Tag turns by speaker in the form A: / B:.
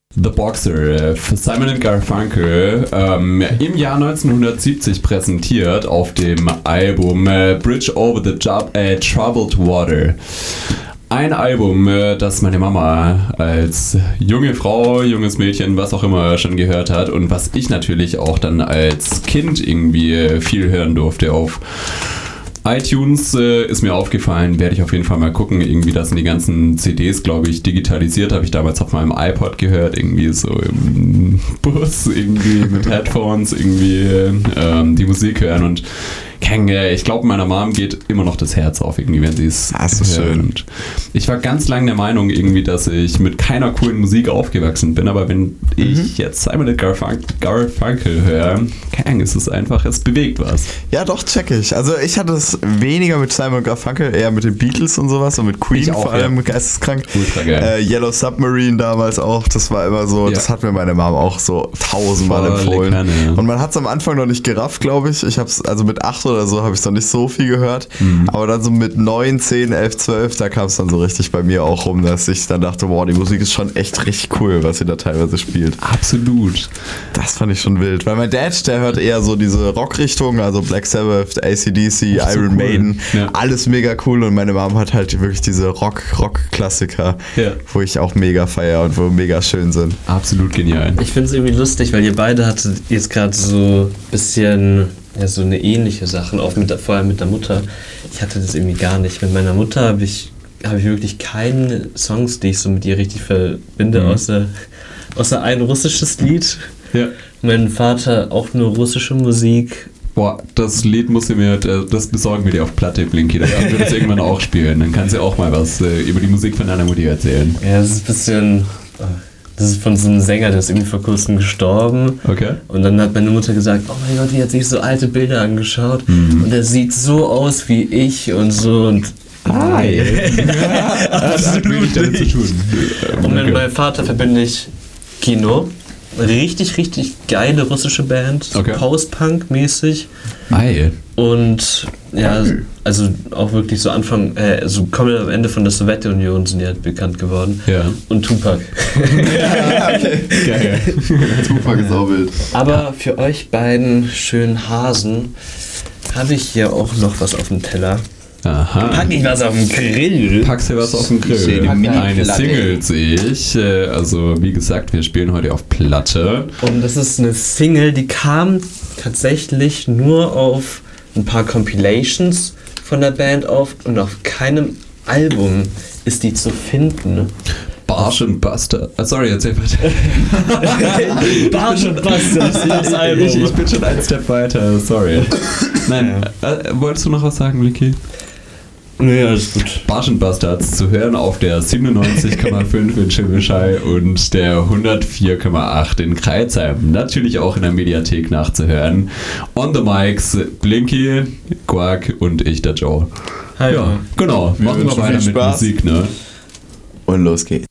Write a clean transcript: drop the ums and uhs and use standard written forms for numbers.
A: The Boxer für Simon & Garfunkel im Jahr 1970 präsentiert auf dem Album Bridge Over the Troubled Water. Ein Album, das meine Mama als junge Frau, junges Mädchen, was auch immer schon gehört hat und was ich natürlich auch dann als Kind irgendwie viel hören durfte auf iTunes. Ist mir aufgefallen, werde ich auf jeden Fall mal gucken. Irgendwie, das sind die ganzen CDs, glaube ich, digitalisiert. Habe ich damals auf meinem iPod gehört, irgendwie so im Bus, irgendwie mit Headphones, irgendwie die Musik hören und ich glaube, meiner Mom geht immer noch das Herz auf, irgendwie, wenn sie es hört. Schön. Und ich war ganz lange der Meinung, irgendwie, dass ich mit keiner coolen Musik aufgewachsen bin, aber wenn ich jetzt Simon & Garfunkel höre, ist es einfach, es bewegt was.
B: Ja, doch, check ich. Also ich hatte es weniger mit Simon & Garfunkel, eher mit den Beatles und sowas und mit Queen auch, vor allem, ja. Geisteskrank.
A: Ultra geil.
B: Yellow Submarine damals auch, das war immer so, ja. Das hat mir meine Mom auch so 1000-mal empfohlen.
A: Kanne, ja.
B: Und man hat es am Anfang noch nicht gerafft, glaube ich. Ich habe es, also mit 8 oder so habe ich noch nicht so viel gehört, aber dann so mit 9, 10, 11, 12, da kam es dann so richtig bei mir auch rum, dass ich dann dachte, wow, die Musik ist schon echt richtig cool, was sie da teilweise spielt.
A: Absolut.
B: Das fand ich schon wild, weil mein Dad, der hört eher so diese Rockrichtung, also Black Sabbath, AC/DC, Iron Maiden, ja. Alles mega cool und meine Mom hat halt wirklich diese Rock-Klassiker, ja. Wo ich auch mega feiere und wo mega schön sind.
A: Absolut genial.
C: Ich finde es irgendwie lustig, weil ihr beide hattet jetzt gerade so ein bisschen so eine ähnliche Sache, auch vor allem mit der Mutter. Ich hatte das irgendwie gar nicht. Mit meiner Mutter habe ich wirklich keine Songs, die ich so mit ihr richtig verbinde, außer ein russisches Lied.
A: Ja.
C: Mein Vater auch nur russische Musik.
A: Boah, das Lied das besorgen wir dir auf Platte, Blinky. Dann können wir das irgendwann auch spielen. Dann kannst du auch mal was über die Musik von deiner Mutter erzählen.
C: Ja, das ist ein bisschen... Das ist von so einem Sänger, der ist irgendwie vor kurzem gestorben.
A: Okay.
C: Und dann hat meine Mutter gesagt, oh mein Gott, die hat sich so alte Bilder angeschaut. Und er sieht so aus wie ich und so. Und
A: ja, absolut damit zu tun.
C: Und mit meinem Vater verbinde ich Kino. Richtig, richtig geile russische Band.
A: Okay.
C: Post-Punk-mäßig.
A: Geil.
C: Und ja, also auch wirklich so so kommen am Ende von der Sowjetunion sind die halt bekannt geworden.
A: Ja.
C: Und Tupac.
B: Ja, okay. Geil. Tupac ist auch wild.
C: Aber für euch beiden schönen Hasen habe ich hier auch noch was auf dem Teller.
A: Aha.
C: Pack ich was auf den Grill.
A: Packst du was auf den Grill? Eine Single sehe ich. Also wie gesagt, wir spielen heute auf Platte.
C: Und das ist eine Single, die kam tatsächlich nur auf ein paar Compilations von der Band auf und auf keinem Album ist die zu finden.
A: Barsch und Buster. Sorry, erzähl weiter.
C: Barsch und Buster ist das Album.
A: Ich bin schon einen Step weiter, sorry. Nein, wolltest du noch was sagen, Blinky?
C: Nee, alles gut.
A: Barsch und Bastards zu hören auf der 97,5 in Schimmelschei und der 104,8 in Kreuzheim. Natürlich auch in der Mediathek nachzuhören. On the Mics, Blinky, Quark und ich, der Joe.
C: Hi.
A: Ja, genau. Machen wir weiter mit Musik, ne?
B: Und los geht's.